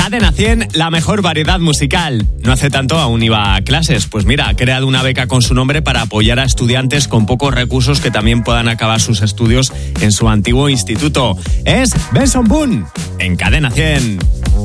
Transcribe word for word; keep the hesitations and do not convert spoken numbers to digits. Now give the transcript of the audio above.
Cadena cien, la mejor variedad musical. No hace tanto aún iba a clases. Pues mira, ha creado una beca con su nombre para apoyar a estudiantes con pocos recursos que también puedan acabar sus estudios en su antiguo instituto. Es Benson Boone, en Cadena cien.